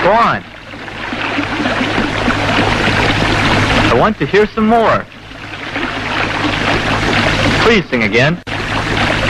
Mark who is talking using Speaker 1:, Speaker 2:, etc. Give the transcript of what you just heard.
Speaker 1: Go on. I want to hear some more. Please sing again.